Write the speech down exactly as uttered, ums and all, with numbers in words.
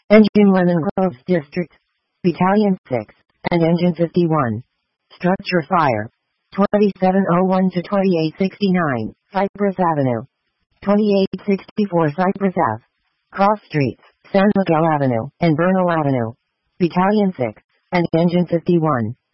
Engine Lemon Groves District, Battalion six, and Engine fifty-one. Structure Fire. twenty-seven oh one to twenty-eight sixty-nine, Cypress Avenue. twenty-eight sixty-four Cypress Ave. Cross Streets, San Miguel Avenue, and Bernal Avenue. Battalion six, and Engine fifty-one.